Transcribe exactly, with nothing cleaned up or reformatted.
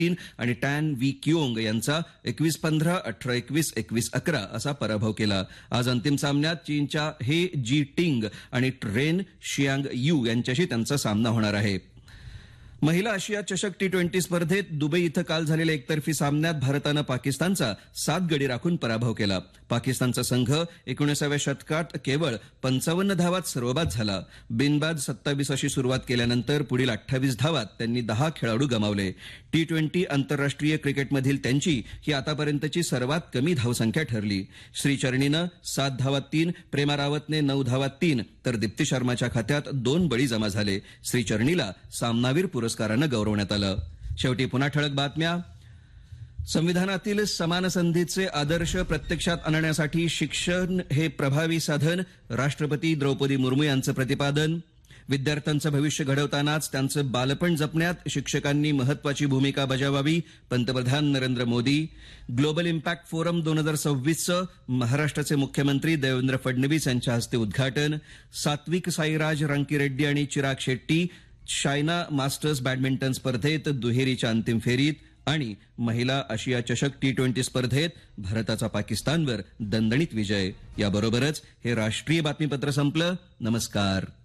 आणि tan V Kyung यांचा एकवीस पंधरा, अठरा एकवीस, एकवीस अकरा असा पराभव केला. आज अंतिम सामन्यात चीनच्या हे जी टिंग आणि रेन शियांग यू यांच्याशी त्यांचा सामना होणार आहे. महिला आशिया चषक टी ट्वेंटी स्पर्धेत दुबई इथं काल झालेल्या एकतर्फी सामन्यात भारतानं पाकिस्तानचा सात गडी राखून पराभव केला. पाकिस्तानचा संघ एकोणीसाव्या षटकात केवळ पंचावन्न धावात सर्वबाद झाला. बिनबाद सत्तावीस अशी सुरुवात केल्यानंतर पुढील अठ्ठावीस धावात त्यांनी दहा खेळाडू गमावले. टी ट्वेंटी आंतरराष्ट्रीय क्रिकेटमधील त्यांची ही आतापर्यंतची सर्वात कमी धावसंख्या ठरली. श्रीचरणीनं सात धावात तीन, प्रेमा रावतने नऊ धावात तीन तर दीप्ती शर्माच्या खात्यात दोन बळी जमा झाले. श्रीचरणीला सामनावीर पुरस्कारानं गौरवण्यात आलं. शेवटी पुन्हा ठळक बातम्या. संविधानातील समान संधीचे आदर्श प्रत्यक्षात आणण्यासाठी शिक्षण हे प्रभावी साधन, राष्ट्रपती द्रौपदी मुर्मू यांचं प्रतिपादन. विद्यार्थ्यांचं भविष्य घडवतानाच त्यांचं बालपण जपण्यात शिक्षकांनी महत्वाची भूमिका बजावावी, पंतप्रधान Narendra Modi. Global impact forum दोन हजार सव्वीसचं महाराष्ट्राचे मुख्यमंत्री देवेंद्र फडणवीस यांच्या हस्ते उद्घाटन. सात्विक साईराज रांकीरेड्डी आणि Chirag Shetty China masters badminton स्पर्धेत दुहेरीच्या अंतिम फेरीत. आणि महिला आशिया चषक टी ट्वेंटी स्पर्धेत भारताचा पाकिस्तानवर दणदणीत विजय. याबरोबरच हे राष्ट्रीय बातमीपत्र संपलं. नमस्कार.